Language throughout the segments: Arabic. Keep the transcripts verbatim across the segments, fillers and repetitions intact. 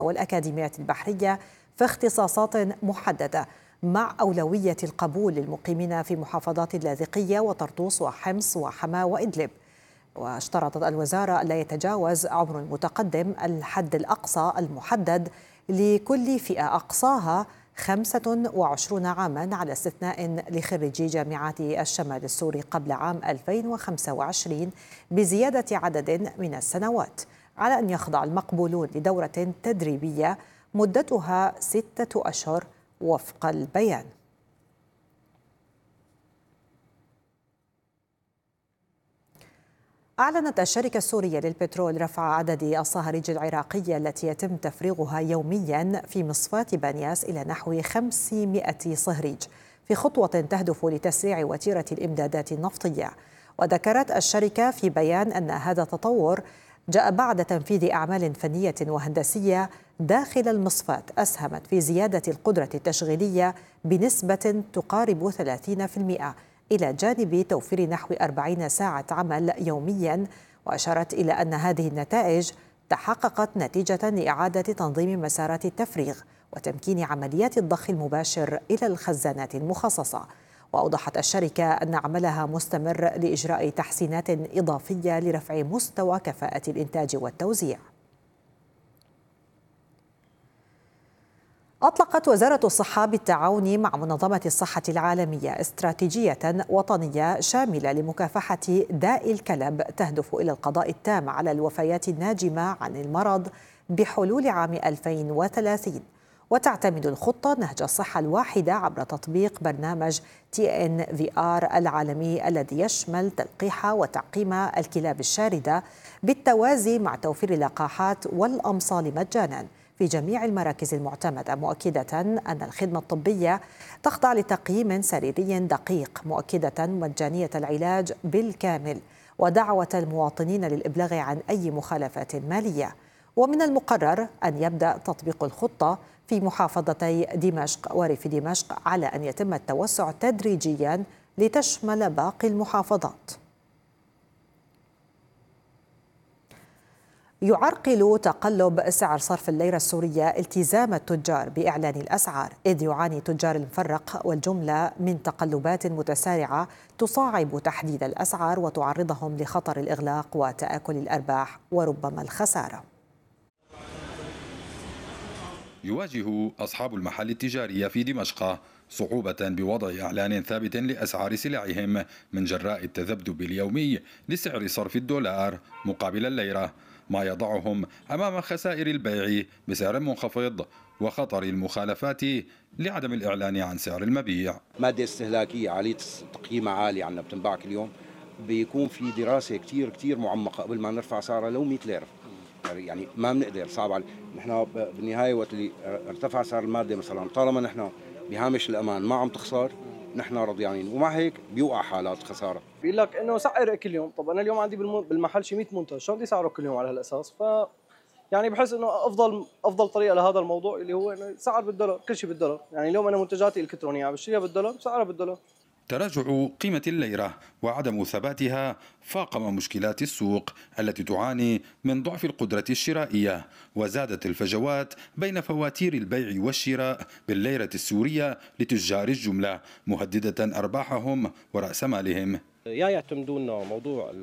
والأكاديمية البحرية في اختصاصات محددة، مع أولوية القبول للمقيمين في محافظات اللاذقية وطرطوس وحمص وحماة وإدلب. واشترطت الوزارة ألا يتجاوز عمر المتقدم الحد الأقصى المحدد لكل فئة أقصاها خمسة وعشرين عاما، على استثناء لخريجي جامعات الشمال السوري قبل عام ألفين وخمسة وعشرين بزيادة عدد من السنوات، على أن يخضع المقبولون لدورة تدريبية مدتها ستة أشهر وفق البيان. أعلنت الشركة السورية للبترول رفع عدد الصهاريج العراقية التي يتم تفريغها يوميا في مصفاة بانياس إلى نحو خمسمائة صهريج، في خطوة تهدف لتسريع وتيرة الإمدادات النفطية. وذكرت الشركة في بيان أن هذا التطور جاء بعد تنفيذ أعمال فنية وهندسية داخل المصفاة أسهمت في زيادة القدرة التشغيلية بنسبة تقارب ثلاثين بالمئة، إلى جانب توفير نحو أربعين ساعة عمل يوميا. وأشارت إلى أن هذه النتائج تحققت نتيجة لإعادة تنظيم مسارات التفريغ وتمكين عمليات الضخ المباشر إلى الخزانات المخصصة. وأوضحت الشركة أن عملها مستمر لإجراء تحسينات إضافية لرفع مستوى كفاءة الإنتاج والتوزيع. أطلقت وزارة الصحة بالتعاون مع منظمة الصحة العالمية استراتيجية وطنية شاملة لمكافحة داء الكلب تهدف إلى القضاء التام على الوفيات الناجمة عن المرض بحلول عام ألفين وثلاثين. وتعتمد الخطة نهج الصحة الواحدة عبر تطبيق برنامج تي إن في آر العالمي الذي يشمل تلقيح وتعقيم الكلاب الشاردة بالتوازي مع توفير اللقاحات والأمصال مجانا في جميع المراكز المعتمدة، مؤكدة أن الخدمة الطبية تخضع لتقييم سريري دقيق، مؤكدة مجانية العلاج بالكامل، ودعوة المواطنين للإبلاغ عن أي مخالفات مالية. ومن المقرر أن يبدأ تطبيق الخطة في محافظتي دمشق وريف دمشق، على أن يتم التوسع تدريجيا لتشمل باقي المحافظات. يعرقل تقلب سعر صرف الليرة السورية التزام التجار بإعلان الأسعار، إذ يعاني تجار المفرق والجملة من تقلبات متسارعة تصعب تحديد الأسعار وتعرضهم لخطر الإغلاق وتآكل الأرباح وربما الخسارة. يواجه أصحاب المحال التجارية في دمشق صعوبة بوضع إعلان ثابت لأسعار سلعهم من جراء التذبذب اليومي لسعر صرف الدولار مقابل الليرة، ما يضعهم أمام خسائر البيع بسعر منخفض وخطر المخالفات لعدم الإعلان عن سعر المبيع. مادة استهلاكية عالية تقييمها عالي عنا بتنباع كل يوم، بيكون في دراسة كتير كتير معمقة قبل ما نرفع سعرها لو مئة ليرة، يعني ما بنقدر، صعب علي. نحن بالنهاية وقت اللي ارتفع سعر المادة مثلا، طالما نحن بهامش الأمان ما عم تخسر، نحن رضيانين، ومع هيك بيوقع حالات خسارة. بيقول لك إنه سعر كل يوم، طب أنا اليوم عندي بالمحل شي مئة منتج، شو بدي سعره كل يوم على هالأساس؟ ف يعني بحس إنه أفضل أفضل طريقة لهذا الموضوع اللي هو إنه سعر بالدولار، كل شيء بالدولار، يعني اليوم أنا منتجاتي الإلكترونية بشتريها بالدولار، سعرها بالدولار. تراجع قيمة الليرة وعدم ثباتها فاقم مشكلات السوق التي تعاني من ضعف القدرة الشرائية، وزادت الفجوات بين فواتير البيع والشراء بالليرة السورية لتجار الجملة، مهددة أرباحهم ورأس مالهم. يا يعتمدون موضوع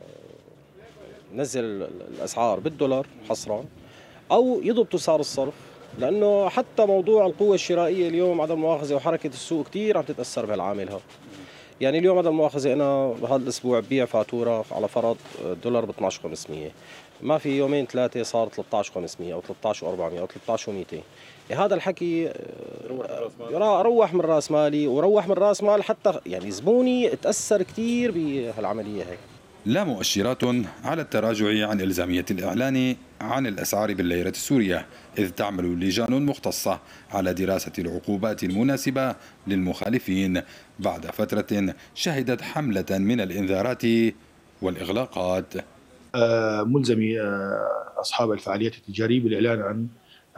نزل الأسعار بالدولار حصرا، أو يضبطوا سعر الصرف، لأنه حتى موضوع القوة الشرائية اليوم عدم مؤاخذة وحركة السوق كتير عم تتأثر بهالعامل هذا. يعني اليوم عدم مؤاخذة أنا بهذا الأسبوع ببيع فاتورة على فرض دولار ب اثنعش وخمسمية، ما في يومين ثلاثة صار ثلاثة عشر وخمسمية أو ثلاثة عشر وأربعمية أو ثلاثة عشر ومئتين. هذا الحكي روح من رأس مالي وروح من رأس مال حتى يعني زبوني تأثر كتير بهالعملية هي. لا مؤشرات على التراجع عن إلزامية الإعلان عن الأسعار بالليرة السورية، إذ تعمل لجان مختصة على دراسة العقوبات المناسبة للمخالفين بعد فترة شهدت حملة من الإنذارات والإغلاقات. ملزمي أصحاب الفعاليات التجارية بالإعلان عن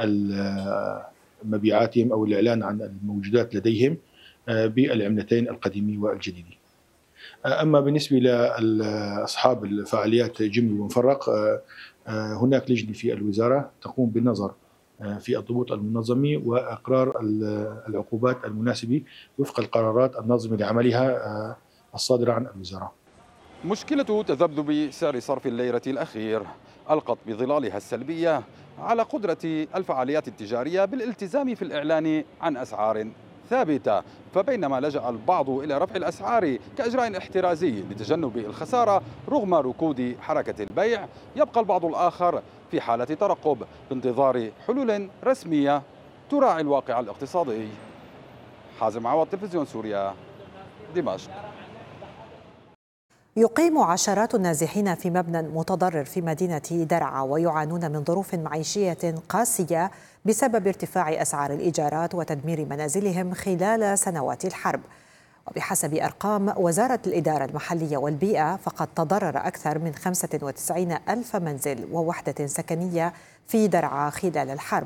مبيعاتهم أو الإعلان عن الموجودات لديهم بالعملتين القديمة والجديدة. أما بالنسبة لأصحاب الفعاليات جملي ومفرق، هناك لجنة في الوزارة تقوم بالنظر في الضبوط المنظمة وإقرار العقوبات المناسبة وفق القرارات الناظمة لعملها الصادرة عن الوزارة. مشكلة تذبذب سعر صرف الليرة الأخير ألقت بظلالها السلبية على قدرة الفعاليات التجارية بالالتزام في الإعلان عن أسعار ثابتة، فبينما لجأ البعض إلى رفع الأسعار كإجراء احترازي لتجنب الخسارة رغم ركود حركة البيع، يبقى البعض الآخر في حالة ترقب بانتظار حلول رسمية تراعي الواقع الاقتصادي. حازم عوض، تلفزيون سوريا، دمشق. يقيم عشرات النازحين في مبنى متضرر في مدينة درعا ويعانون من ظروف معيشية قاسية بسبب ارتفاع أسعار الإيجارات وتدمير منازلهم خلال سنوات الحرب. وبحسب أرقام وزارة الإدارة المحلية والبيئة فقد تضرر أكثر من خمسة وتسعين ألف منزل ووحدة سكنية في درعا خلال الحرب.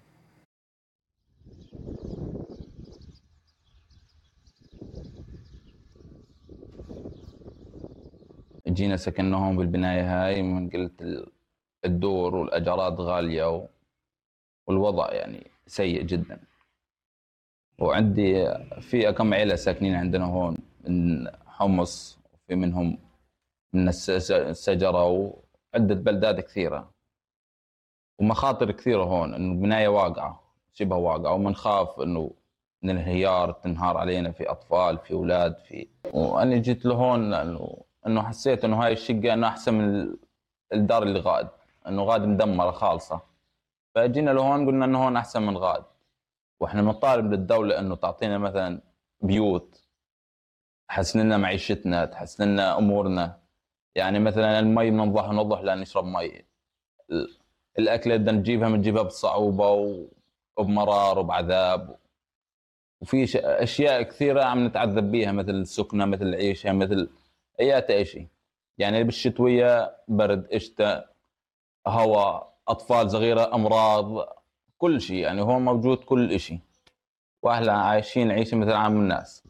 جينا سكننا هون بالبناية هاي، من قلت الدور والأجارات غالية والوضع يعني سيء جدا. وعندي في كم عيلة ساكنين عندنا هون من حمص وفي منهم من السجرة وعدة بلدات كثيرة، ومخاطر كثيرة هون إنه البناية واقعة شبه واقعة، ومنخاف إنه من الانهيار تنهار علينا في أطفال في أولاد في. وأنا جيت لهون لأنه انه حسيت انه هاي الشقه انه احسن من الدار اللي غاد، انه غاد مدمره خالصه، فاجينا لهون قلنا انه هون احسن من غاد. واحنا بنطالب للدوله انه تعطينا مثلا بيوت تحسن لنا معيشتنا، تحسن لنا امورنا، يعني مثلا المي بننضح ننضح لنشرب مي، الاكل بدنا نجيبها بنجيبها بصعوبه وبمرار وبعذاب، وفي اشياء كثيره عم نتعذب بيها مثل السكنه مثل العيشه مثل اي شيء. يعني بالشتويه برد، شتاء، هواء، اطفال صغيره، امراض، كل شيء، يعني هون موجود كل شيء، واهلا عايشين عيشه مثل عام الناس.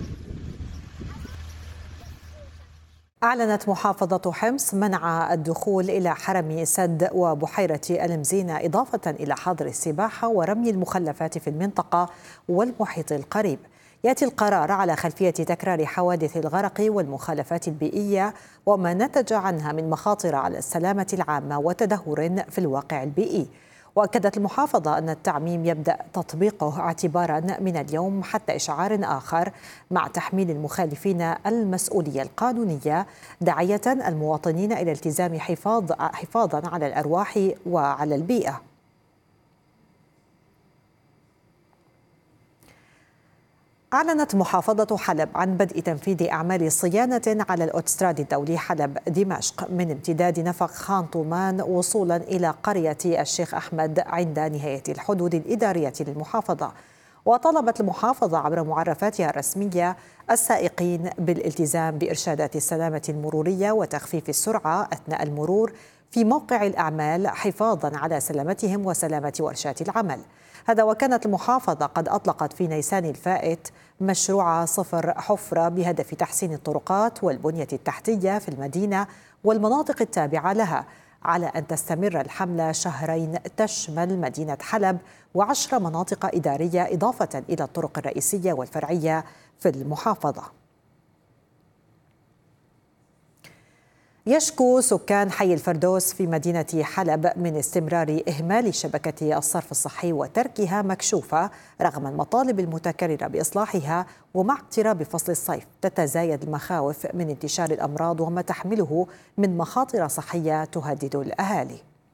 أعلنت محافظة حمص منع الدخول إلى حرم سد وبحيرة المزينة إضافة إلى حظر السباحة ورمي المخلفات في المنطقة والمحيط القريب. يأتي القرار على خلفية تكرار حوادث الغرق والمخالفات البيئية وما نتج عنها من مخاطر على السلامة العامة وتدهور في الواقع البيئي. وأكدت المحافظة أن التعميم يبدأ تطبيقه اعتبارا من اليوم حتى إشعار آخر، مع تحميل المخالفين المسؤولية القانونية، داعية المواطنين إلى التزام حفاظ حفاظا على الأرواح وعلى البيئة. أعلنت محافظة حلب عن بدء تنفيذ أعمال صيانة على الأوتوستراد الدولي حلب دمشق من امتداد نفق خان طومان وصولا إلى قرية الشيخ أحمد عند نهاية الحدود الإدارية للمحافظة. وطلبت المحافظة عبر معرفاتها الرسمية السائقين بالالتزام بإرشادات السلامة المرورية وتخفيف السرعة أثناء المرور في موقع الأعمال حفاظا على سلامتهم وسلامة ورشات العمل. هذا وكانت المحافظة قد أطلقت في نيسان الفائت مشروع صفر حفرة بهدف تحسين الطرقات والبنية التحتية في المدينة والمناطق التابعة لها، على أن تستمر الحملة شهرين تشمل مدينة حلب وعشر مناطق إدارية إضافة إلى الطرق الرئيسية والفرعية في المحافظة. يشكو سكان حي الفردوس في مدينة حلب من استمرار إهمال شبكة الصرف الصحي وتركها مكشوفة رغم المطالب المتكررة بإصلاحها. ومع اقتراب فصل الصيف تتزايد المخاوف من انتشار الأمراض وما تحمله من مخاطر صحية تهدد الأهالي.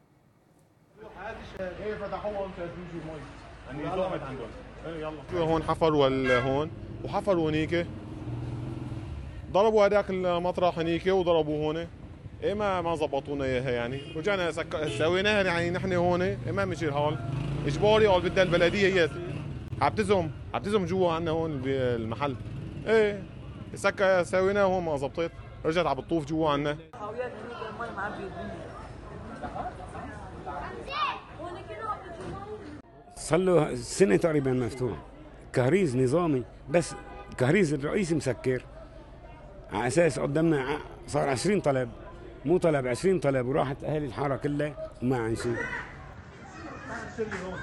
هون حفروا هون وحفروا هنيك، ضربوا هذاك المطرح هنيك وضربوا هون، ايه ما ما زبطونا اياها، يعني رجعنا سك... سويناها يعني نحن هون، إيه ما مشي الحال، اجباري قال بدها البلديه هي عبتزم عبتزم جوا عنا هون بالمحل، ايه سك سويناها هون ما زبطت، رجعت عم بتطوف جوا عنا. صار له سنه تقريبا مفتوح، كهريز نظامي، بس الكهريز الرئيسي مسكر، على اساس قدامنا صار عشرين طلب، مو طلب عشرين طلب، وراحت اهالي الحاره كلها وما عن شيء. الشرقي هون